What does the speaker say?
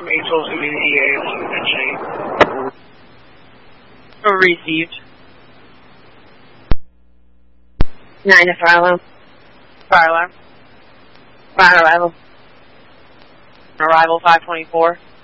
from 812 EA and Shane. Received. 9 to fire alarm. Fire alarm. Fire arrival. Arrival 524.